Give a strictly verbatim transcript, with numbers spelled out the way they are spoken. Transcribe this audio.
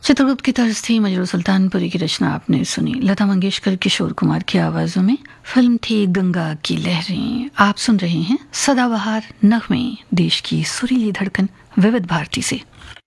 चित्रगुप्त की तर्ज थी, मजरू सुल्तानपुरी की रचना आपने सुनी, लता मंगेशकर, किशोर कुमार की आवाज़ों में। फिल्म थी गंगा की लहरें। आप सुन रहे हैं सदाबहार नगमे, देश की सुरीली धड़कन विविध भारती से।